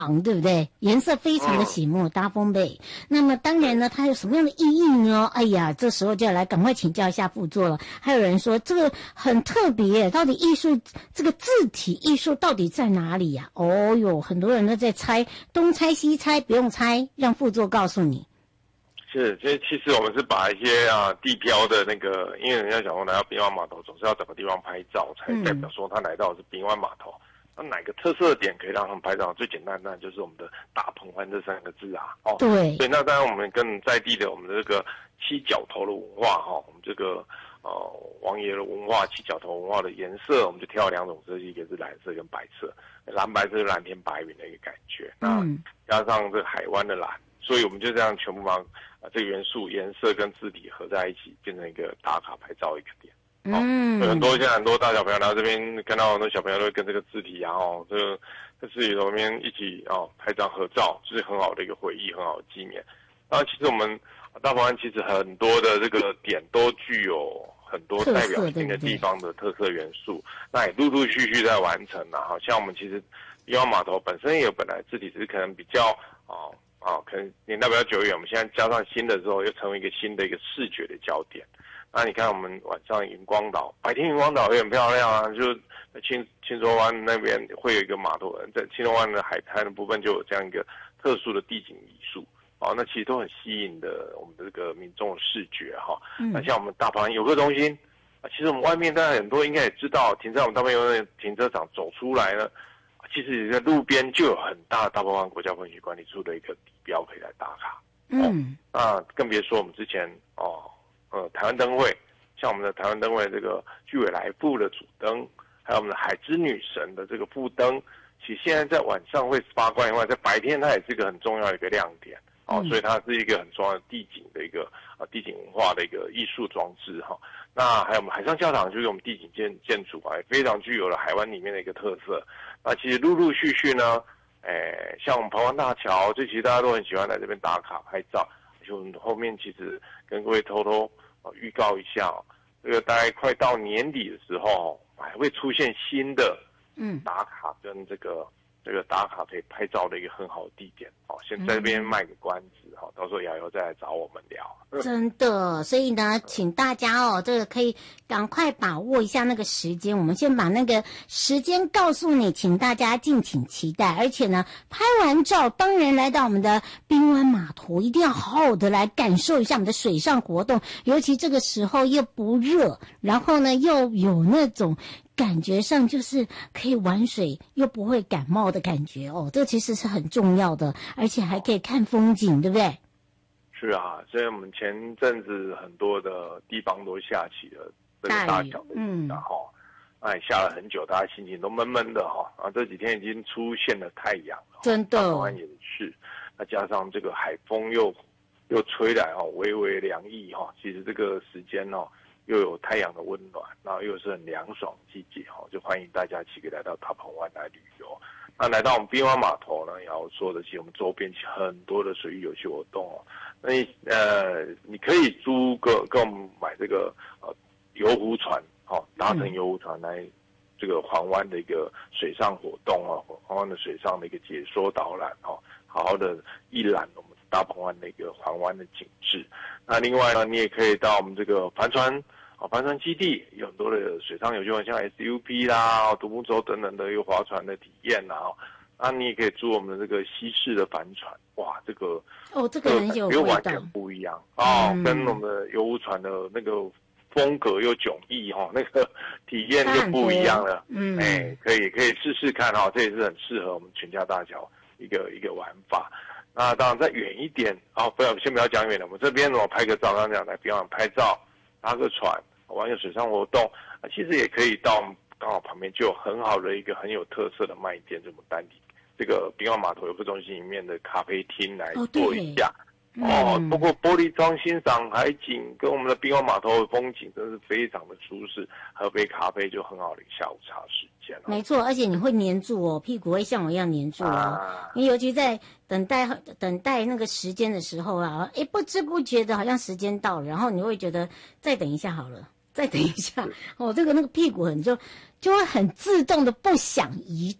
对不对？颜色非常的醒目，大风背。那么当然呢，它有什么样的意义呢？哎呀，这时候就要来赶快请教一下副座了。还有人说这个很特别，到底艺术这个字体艺术到底在哪里呀？哦哟，很多人都在猜，东猜西猜，不用猜，让副座告诉你。 是，其实我们是把一些地标的那个，因为人家讲说来到滨湾码头，总是要找个地方拍照，才代表说他来到的是滨湾码头。那哪个特色的点可以让他们拍照？最简单的就是我们的大鹏湾这3个字啊，哦， 对， 所以那当然我们更在地的我们的这个七角头的文化哈，我们这个王爷的文化，七角头文化的颜色，我们就挑了2种色系，一个是蓝色跟白色，蓝白色是蓝天白云的一个感觉，那加上这个海湾的蓝，所以我们就这样全部把这个元素、颜色跟字体合在一起，变成一个打卡拍照一个点。现在很多大小朋友来到这边，看到很多小朋友都会跟这个字体这个字体里面一起拍张合照，就是很好的一个回忆，很好的纪念。然后其实我们大鹏湾其实很多的这个点都具有很多代表性的地方的特色元素，那也陆陆续续在完成了。好像我们其实滨湾码头本身也有本来字体，只是可能比较可能年代比较久远，我们现在加上新的之后，又成为一个新的一个视觉的焦点。那你看我们晚上云光岛，白天云光岛也很漂亮啊，就青州湾那边会有一个码头，在青州湾的海滩的部分就有这样一个特殊的地景艺术，那其实都很吸引的我们的这个民众的视觉哈。那像我们大鹏湾游客中心，其实我们外面大家很多应该也知道，停在我们大鹏湾停车场走出来呢，其实在路边就有很大的大鹏湾国家风景管理处的一个地标可以来打卡。更别说我们之前台湾灯会，像我们的台湾灯会这个巨尾来复的主灯，还有我们的海之女神的这个副灯，其实现在在晚上会发光以外，在白天它也是一个很重要的一个亮点所以它是一个很重要的地景的一个地景文化的一个艺术装置那还有我们海上教堂，就是我们地景建筑也非常具有了海湾里面的一个特色。那其实陆陆续续呢，像我们澎湾大桥，这其实大家都很喜欢来这边打卡拍照。就我们后面其实跟各位偷偷预告一下这个大概快到年底的时候还会出现新的打卡跟这个打卡可以拍照的一个很好的地点先在这边卖个关子到时候瑶瑶再来找我们聊。 真的，所以呢，请大家这个可以赶快把握一下那个时间。我们先把那个时间告诉你，请大家敬请期待。而且呢，拍完照当然来到我们的滨湾码头，一定要好好的来感受一下我们的水上活动。尤其这个时候又不热，然后呢又有那种感觉上就是可以玩水又不会感冒的感觉这其实是很重要的，而且还可以看风景，对不对？ 是啊，所以我们前阵子很多的地方都下起了这个大小的雨也下了很久，大家心情都闷闷的这几天已经出现了太阳了， 真的， 台湾也是，那加上这个海风又吹来微微凉意其实这个时间又有太阳的温暖，然后又是很凉爽的季节就欢迎大家一起来到大鹏湾来旅游。那来到我们滨湾码头呢，也要说的，其实我们周边很多的水域游戏活动那你可以租跟我们买这个游湖船搭乘游湖船来这个环湾的一个水上活动环湾的水上的一个解说导览好好的一览我们大鹏湾的一个环湾的景致。那另外呢，你也可以到我们这个帆船基地，有很多的水上游戏，像 SUP 啦、独木舟等等的一个划船的体验你也可以租我们的这个西式的帆船，哇，这个这个很有味道， 完全不一样跟我们的游湖船的那个风格又迥异那个体验就不一样了。可以试试看这也是很适合我们全家大小一个玩法。那当然再远一点先不要讲远了，我们这边拍个照，刚刚讲来滨湾拍照，搭个船，玩个水上活动其实也可以到刚好旁边就有很好的一个很有特色的卖店，就我们丹迪这个滨湾码头游客中心里面的咖啡厅来坐一下包括玻璃窗欣赏海景，跟我们的滨湾码头的风景真是非常的舒适，喝杯咖啡就很好的一个下午茶时间没错，而且你会黏住屁股会像我一样黏住你尤其在等待那个时间的时候不知不觉的好像时间到了，然后你会觉得再等一下好了，再等一下这个那个屁股就会很自动的不想移动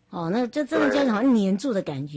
哦，那就真的就好像黏住的感觉。